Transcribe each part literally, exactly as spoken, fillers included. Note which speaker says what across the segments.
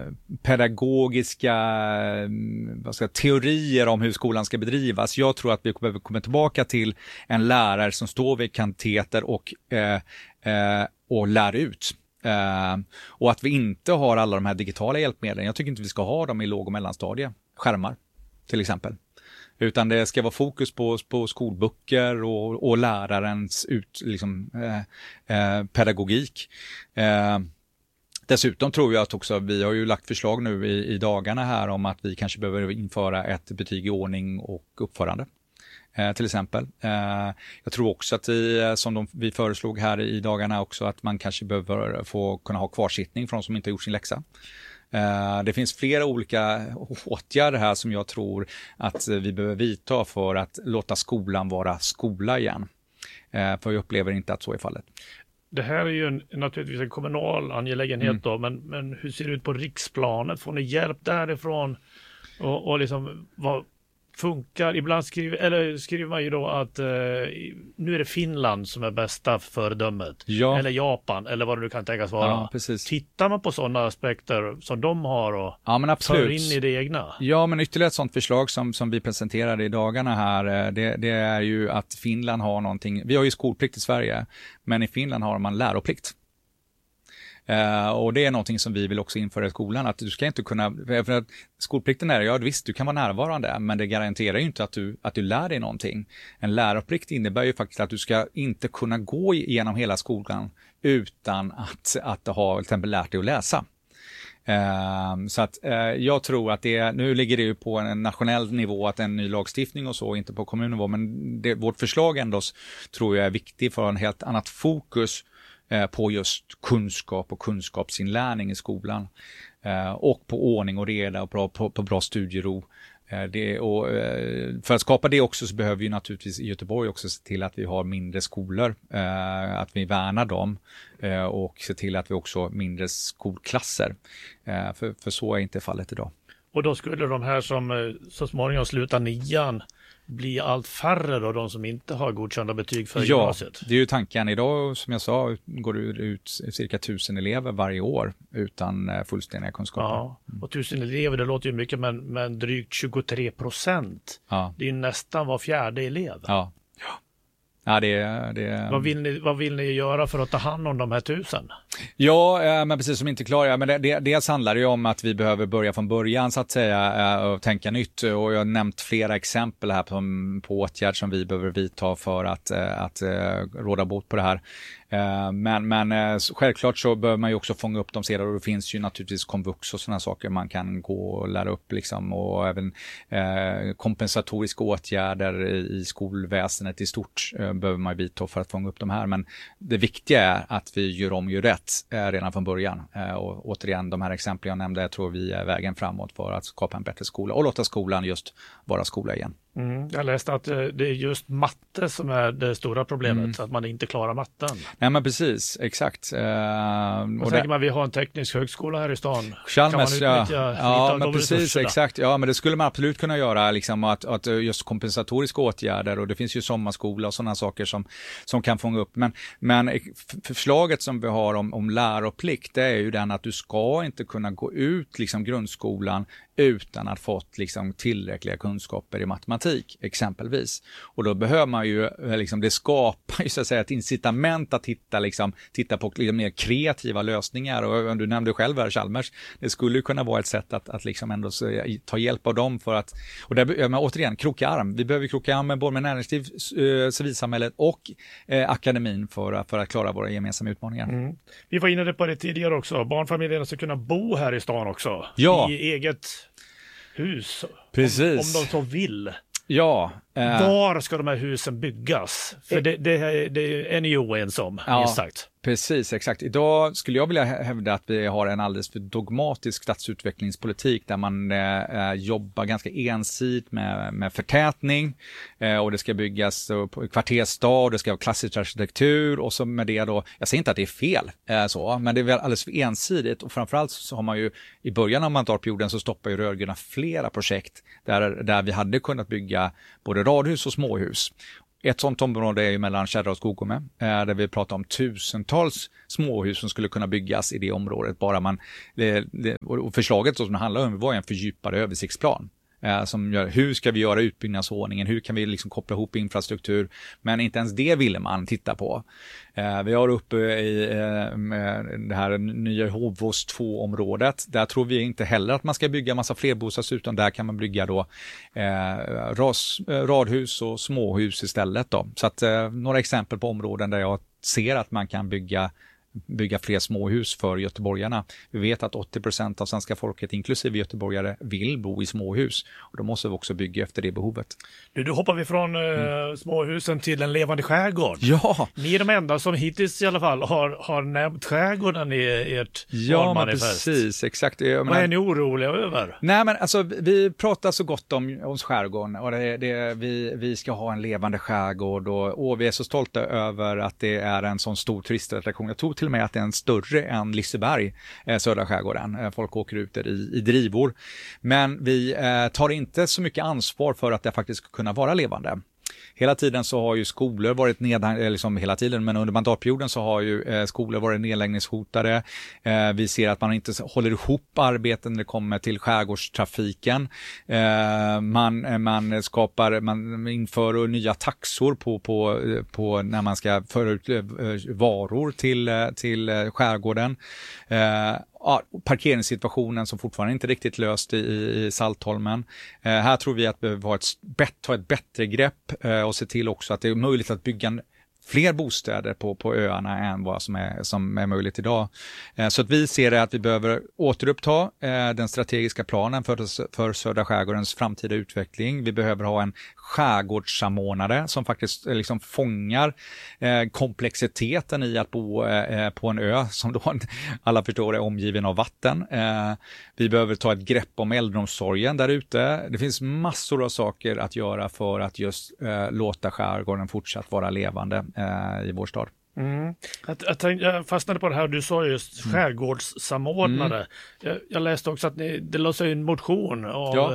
Speaker 1: pedagogiska vad ska jag, teorier om hur skolan ska bedrivas. Jag tror att vi behöver komma tillbaka till en lärare som står vid kanteter och, eh, eh, och lär ut. Eh, och att vi inte har alla de här digitala hjälpmedlen. Jag tycker inte vi ska ha dem i låg- och mellanstadie. Skärmar till exempel. Utan det ska vara fokus på, på skolböcker och, och lärarens ut, liksom, eh, eh, pedagogik. Eh, dessutom tror jag att också, vi har ju lagt förslag nu i, i dagarna här om att vi kanske behöver införa ett betyg i ordning och uppförande. Eh, till exempel. Eh, jag tror också att vi, som de, vi föreslog här i dagarna också, att man kanske behöver få kunna ha kvarsittning för de som inte har gjort sin läxa. Uh, det finns flera olika åtgärder här som jag tror att vi behöver vidta för att låta skolan vara skola igen. Uh, för jag upplever inte att så är fallet.
Speaker 2: Det här är ju en, naturligtvis en kommunal angelägenhet mm. då, men, men hur ser det ut på riksplanet? Får ni hjälp därifrån? Och, och liksom, vad funkar? Ibland skriver, eller skriver man ju då att eh, nu är det Finland som är bästa föredömet. Ja. Eller Japan, eller vad det nu kan tänkas vara.
Speaker 1: Ja, precis.
Speaker 2: Tittar man på sådana aspekter som de har och
Speaker 1: ja, men absolut.
Speaker 2: för in i det egna?
Speaker 1: Ja, men ytterligare ett sådant förslag som, som vi presenterade i dagarna här, det, det är ju att Finland har någonting. Vi har ju skolplikt i Sverige, men i Finland har man läroplikt. Uh, och det är någonting som vi vill också införa i skolan, att du ska inte kunna, för att skolplikten är, ja visst du kan vara närvarande, men det garanterar ju inte att du, att du lär dig någonting. En läroplikt innebär ju faktiskt att du ska inte kunna gå igenom hela skolan utan att, att ha till exempel lärt dig att läsa. Uh, så att uh, jag tror att det, nu ligger det ju på en nationell nivå, att en ny lagstiftning och så, inte på kommunnivå, men det, vårt förslag ändå tror jag är viktigt för en helt annat fokus på just kunskap och kunskapsinlärning i skolan. Eh, och på ordning och reda och bra, på, på bra studiero. Eh, det, och, eh, för att skapa det också så behöver vi naturligtvis i Göteborg också se till att vi har mindre skolor. Eh, att vi värnar dem. Eh, och se till att vi också har mindre skolklasser. Eh, för, för så är inte fallet idag.
Speaker 2: Och då skulle de här som så småningom slutar nian bli allt färre då, de som inte har godkända betyg för
Speaker 1: ja,
Speaker 2: gymnasiet?
Speaker 1: Ja, det är ju tanken. Idag, som jag sa, går det ut cirka tusen elever varje år utan fullständiga kunskaper.
Speaker 2: Ja, och tusen elever, det låter ju mycket, men, men drygt tjugotre procent. Ja. Det är ju nästan var fjärde elev.
Speaker 1: Ja, ja. Ja, det, det...
Speaker 2: Vad, vill ni, vad vill ni göra för att ta hand om de här tusen?
Speaker 1: Ja, men precis som inte klarar. Men det, det, dels handlar det ju om att vi behöver börja från början så att säga och tänka nytt. Och jag har nämnt flera exempel här på, på åtgärder som vi behöver vidta för att, att, att råda bot på det här. Men, men självklart så behöver man ju också fånga upp dem sedan, och det finns ju naturligtvis komvux och sådana saker man kan gå och lära upp liksom, och även eh, kompensatoriska åtgärder i skolväsendet i stort eh, behöver man vidta för att fånga upp de här, men det viktiga är att vi gör om ju rätt eh, redan från början eh, och återigen de här exemplen jag nämnde, jag tror vi är vägen framåt för att skapa en bättre skola och låta skolan just vara skola igen.
Speaker 2: Mm, jag läste att det är just matte som är det stora problemet, mm. att man inte klarar matten.
Speaker 1: Nej men precis, exakt. Uh,
Speaker 2: och och tänker man, vi har en teknisk högskola här i stan.
Speaker 1: Chalmers,
Speaker 2: kan man utnyttja
Speaker 1: ja, ja men precis, exakt. Ja, men det skulle man absolut kunna göra, liksom, att, att just kompensatoriska åtgärder, och det finns ju sommarskola och sådana saker som, som kan fånga upp. Men, men förslaget som vi har om, om läroplikt, det är ju den att du ska inte kunna gå ut liksom, grundskolan utan att fått liksom, tillräckliga kunskaper i matematik exempelvis. Och då behöver man ju, liksom, det skapar ju så att säga ett incitament att hitta, liksom, titta på liksom, mer kreativa lösningar. Och du nämnde själv här Chalmers, det skulle ju kunna vara ett sätt att, att liksom ändå så, ta hjälp av dem för att, och där, men återigen, kroka arm. Vi behöver kroka arm med både med näringsliv, äh, civilsamhället och äh, akademin för, för att klara våra gemensamma utmaningar. Mm.
Speaker 2: Vi var inne på det tidigare också. Barnfamiljerna ska kunna bo här i stan också.
Speaker 1: Ja.
Speaker 2: I eget hus.
Speaker 1: Precis.
Speaker 2: Om, om de så vill.
Speaker 1: Ja.
Speaker 2: Eh. Var ska de här husen byggas? För det, det, det är ni ju oense om,
Speaker 1: ja,
Speaker 2: minst sagt.
Speaker 1: Precis, exakt. Idag skulle jag vilja hävda att vi har en alldeles för dogmatisk stadsutvecklingspolitik där man eh, jobbar ganska ensidigt med, med förtätning eh, och det ska byggas på kvartersstad och det ska vara klassisk arkitektur och så med det då, jag säger inte att det är fel eh, så, men det är väl alldeles för ensidigt och framförallt så har man ju i början av mandatperioden så stoppar ju rödgröna flera projekt där, där vi hade kunnat bygga både radhus och småhus. Ett sånt område är ju mellan Kärra och Skogome, eh, där vi pratar om tusentals småhus som skulle kunna byggas i det området. Bara man, det, det, och förslaget som det handlar om var en fördjupad översiktsplan. Eh, som gör, hur ska vi göra utbyggnadsordningen, hur kan vi liksom koppla ihop infrastruktur, men inte ens det ville man titta på. Eh, vi har uppe i eh, det här nya Hovås två-området, där tror vi inte heller att man ska bygga massa flerbostadshus, utan där kan man bygga då eh, ras, radhus och småhus istället då. Så att eh, några exempel på områden där jag ser att man kan bygga bygga fler småhus för göteborgarna. Vi vet att åttio procent av svenska folket, inklusive göteborgare, vill bo i småhus. Och då måste vi också bygga efter det behovet.
Speaker 2: Nu, då hoppar vi från mm. eh, småhusen till en levande skärgård.
Speaker 1: Ja!
Speaker 2: Ni är de enda som hittills i alla fall har, har nämnt skärgården i ert
Speaker 1: Ja,
Speaker 2: valmanifest.
Speaker 1: precis. Exakt. Jag
Speaker 2: Vad
Speaker 1: menar,
Speaker 2: är ni oroliga över?
Speaker 1: Nej, men alltså vi pratar så gott om, om skärgården och det, det, vi, vi ska ha en levande skärgård och, och vi är så stolta över att det är en sån stor turistattraktion. Jag tror till och med att det är en större än Liseberg, eh, södra skärgården. Eh, folk åker ut där i, i drivor. Men vi eh, tar inte så mycket ansvar för att det faktiskt ska kunna vara levande. Hela tiden så har ju skolor varit nedläggningshotade, liksom hela tiden, men under mandatperioden så har ju eh, skolor varit nedläggningshotade. Eh, vi ser att man inte håller ihop arbetet när det kommer till skärgårdstrafiken. Eh, man, man skapar, man inför nya taxor på, på, på när man ska föra ut eh, varor till, till skärgården. Eh, Ja, parkeringssituationen som fortfarande inte riktigt löst i, i Saltholmen. Eh, här tror vi att vi behöver ha ett, bett, ha ett bättre grepp eh, och se till också att det är möjligt att bygga en, fler bostäder på, på öarna än vad som är, som är möjligt idag. Eh, så att vi ser det att vi behöver återuppta eh, den strategiska planen för, för södra skärgårdens framtida utveckling. Vi behöver ha en skärgårdssamordnare som faktiskt eh, liksom fångar eh, komplexiteten i att bo eh, på en ö som då alla förstår är omgiven av vatten. Eh, vi behöver ta ett grepp om äldreomsorgen där ute. Det finns massor av saker att göra för att just eh, låta skärgården fortsatt vara levande i vår stad.
Speaker 2: Mm. Jag, jag, tänkte, jag fastnade på det här, du sa just mm. skärgårdssamordnare. Mm. Jag, jag läste också att ni, det lades en motion av, ja.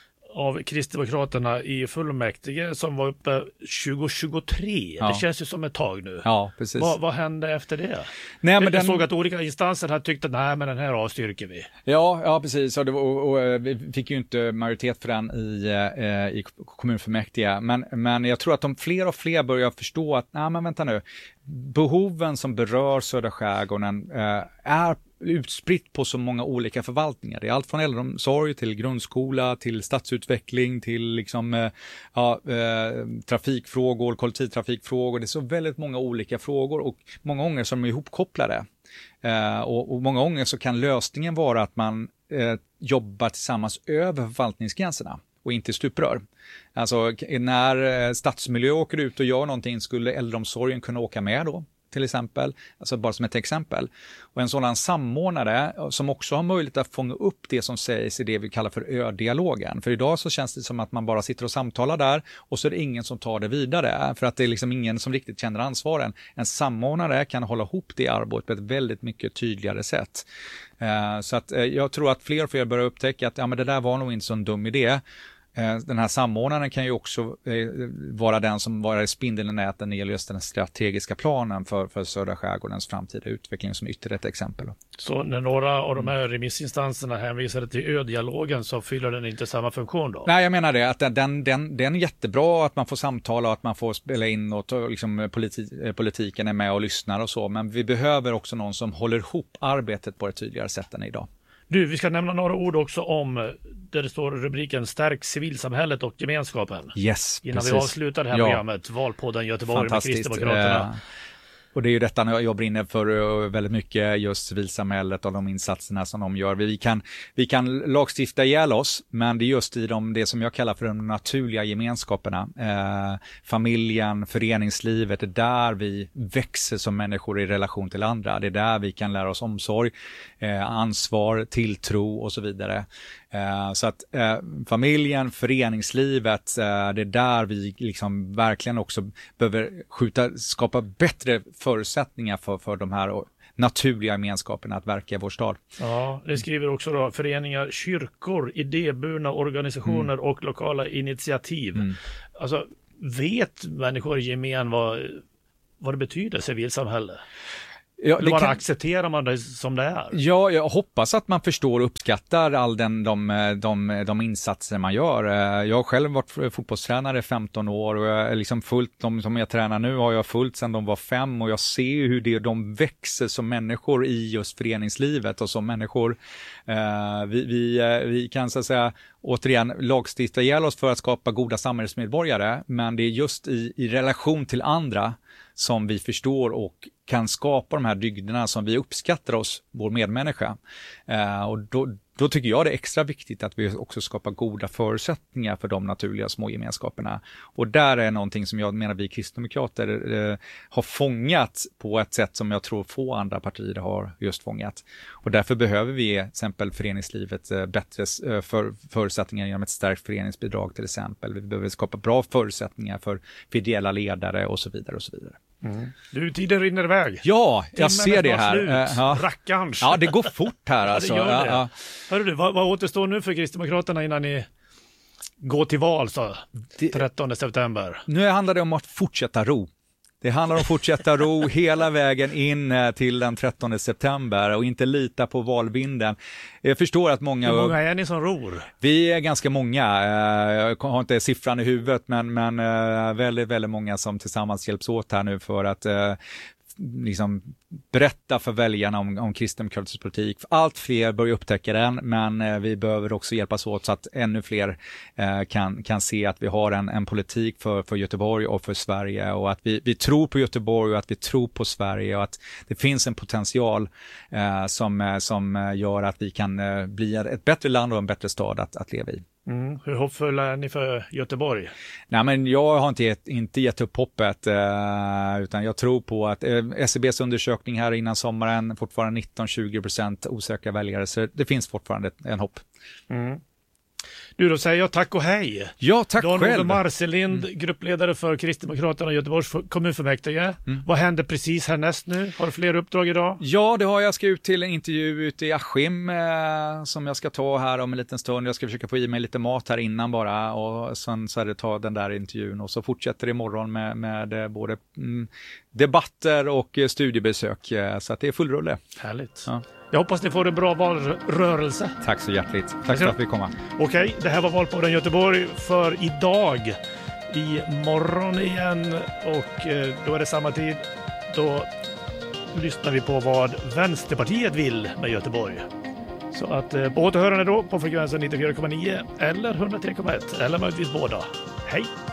Speaker 2: av Kristdemokraterna i fullmäktige som var uppe tjugo tjugotre. Ja. Det känns ju som ett tag nu.
Speaker 1: Ja, precis.
Speaker 2: Va, vad hände efter det?
Speaker 1: Nej, men
Speaker 2: jag
Speaker 1: den...
Speaker 2: såg att olika instanser hade tyckt att nej, men den här avstyrker vi.
Speaker 1: Ja, ja precis. Och, det var, och, och vi fick ju inte majoritet för den i, eh, i kommunfullmäktige. Men, men jag tror att de fler och fler börjar förstå att, nej men vänta nu, behoven som berör södra skärgården eh, är utspritt på så många olika förvaltningar. Det är allt från äldreomsorg till grundskola, till stadsutveckling, till liksom, eh, ja, eh, trafikfrågor, kollektivtrafikfrågor. Det är så väldigt många olika frågor och många gånger som är ihopkopplade. Eh, och, och många gånger så kan lösningen vara att man eh, jobbar tillsammans över förvaltningsgränserna och inte stuprör. Alltså när stadsmiljö åker ut och gör någonting skulle äldreomsorgen kunna åka med då. Till exempel, alltså bara som ett exempel. Och en sådan samordnare som också har möjlighet att fånga upp det som sägs i det vi kallar för ö-dialogen. För idag så känns det som att man bara sitter och samtalar där och så är det ingen som tar det vidare. För att det är liksom ingen som riktigt känner ansvaren. En samordnare kan hålla ihop det arbetet på ett väldigt mycket tydligare sätt. Uh, så att uh, jag tror att fler och fler börjar upptäcka att ja, men det där var nog inte så en dum idé. Den här samordnaren kan ju också vara den som var i spindeln i näten när det gäller just den strategiska planen för, för södra skärgårdens framtida utveckling som ytterligare ett exempel.
Speaker 2: Så när några av de här remissinstanserna hänvisade till ö-dialogen så fyller den inte samma funktion då?
Speaker 1: Nej, jag menar det. Att den, den, den är jättebra att man får samtala och att man får spela in och liksom politi- politiken är med och lyssnar och så. Men vi behöver också någon som håller ihop arbetet på ett tydligare sätt än idag.
Speaker 2: Du, vi ska nämna några ord också om där det står rubriken Stärk civilsamhället och gemenskapen.
Speaker 1: Yes,
Speaker 2: Innan
Speaker 1: precis.
Speaker 2: vi avslutar det här
Speaker 1: ja.
Speaker 2: programmet, Valpodden Göteborg med Kristdemokraterna.
Speaker 1: Eh, och det är ju detta jag brinner för väldigt mycket, just civilsamhället och de insatserna som de gör. Vi kan, vi kan lagstifta ihjäl oss, men det är just i de, det som jag kallar för de naturliga gemenskaperna. Eh, familjen, föreningslivet, det är där vi växer som människor i relation till andra. Det är där vi kan lära oss omsorg, eh, ansvar, tilltro och så vidare. Uh, så att uh, familjen, föreningslivet, uh, det är där vi liksom verkligen också behöver skjuta, skapa bättre förutsättningar för, för de här naturliga gemenskaperna att verka i vår stad.
Speaker 2: Ja, det skriver också då föreningar, kyrkor, idéburna organisationer mm. och lokala initiativ. Mm. Alltså vet människor i gemen vad, vad det betyder, civilsamhälle?
Speaker 1: Ja,
Speaker 2: Eller bara
Speaker 1: kan...
Speaker 2: accepterar man det som det är?
Speaker 1: Ja, jag hoppas att man förstår och uppskattar all den, de, de, de insatser man gör. Jag har själv varit fotbollstränare i femton år och jag är liksom fullt, de som jag tränar nu har jag följt sedan de var fem och jag ser hur det, de växer som människor i just föreningslivet och som människor. Eh, vi, vi, vi kan så att säga återigen lagstifta ihjäl oss för att skapa goda samhällsmedborgare, men det är just i, i relation till andra som vi förstår och kan skapa de här dygderna som vi uppskattar oss, vår medmänniska. Eh, och då, då tycker jag det är extra viktigt att vi också skapar goda förutsättningar för de naturliga små gemenskaperna. Och där är någonting som jag menar vi kristdemokrater eh, har fångat på ett sätt som jag tror få andra partier har just fångat. Och därför behöver vi till exempel föreningslivet eh, bättre eh, för, förutsättningar genom ett starkt föreningsbidrag till exempel. Vi behöver skapa bra förutsättningar för, för ideella ledare och så vidare och så vidare.
Speaker 2: Mm. Du, tiden rinner iväg.
Speaker 1: Ja, jag
Speaker 2: Timmen
Speaker 1: ser det här.
Speaker 2: Slut.
Speaker 1: Uh, ja.
Speaker 2: Rackarns.
Speaker 1: Ja, det går fort här alltså.
Speaker 2: Ja, det gör det.
Speaker 1: Ja, ja.
Speaker 2: Hörru du, vad, vad återstår nu för Kristdemokraterna innan ni går till val så trettonde september?
Speaker 1: Nu handlar det om att fortsätta ro. Det handlar om att fortsätta ro hela vägen in till den trettonde september och inte lita på valvinden. Jag förstår att många...
Speaker 2: Hur många är ni som ror?
Speaker 1: Vi är ganska många. Jag har inte siffran i huvudet, men, men väldigt, väldigt många som tillsammans hjälps åt här nu för att liksom berätta för väljarna om, om kristdemokratisk politik. Allt fler börjar upptäcka den, men eh, vi behöver också hjälpas åt så att ännu fler eh, kan, kan se att vi har en, en politik för, för Göteborg och för Sverige och att vi, vi tror på Göteborg och att vi tror på Sverige och att det finns en potential eh, som, som gör att vi kan eh, bli ett bättre land och en bättre stad att, att leva i.
Speaker 2: Mm. Hur hoppfulla är ni för Göteborg?
Speaker 1: Nej, men jag har inte gett, inte gett upp hoppet eh, utan jag tror på att eh, S C B:s undersökning här innan sommaren fortfarande nitton till tjugo procent osäkra väljare, så det finns fortfarande en hopp.
Speaker 2: Mm. Du, då säger jag tack och hej.
Speaker 1: Ja, tack
Speaker 2: Dan
Speaker 1: själv.
Speaker 2: Dan Marcelind, mm. gruppledare för Kristdemokraterna och Göteborgs kommunfullmäktige. Mm. Vad händer precis härnäst nu? Har du fler uppdrag idag?
Speaker 1: Ja, det har jag. Jag ska ut till en intervju ute i Askim eh, som jag ska ta här om en liten stund. Jag ska försöka få i mig lite mat här innan bara och sen så är det ta den där intervjun och så fortsätter det imorgon med, med både mm, debatter och studiebesök. Så att det är full rulle.
Speaker 2: Härligt. Ja. Jag hoppas ni får en bra valrörelse.
Speaker 1: Tack så hjärtligt. Tack för att vi kom.
Speaker 2: Okej, det här var Valpodden Göteborg för idag. I morgon igen och då är det samma tid. Då lyssnar vi på vad Vänsterpartiet vill med Göteborg. Så att på återhörande då på frekvensen nittiofyra komma nio eller hundratre komma ett eller möjligtvis båda. Hej!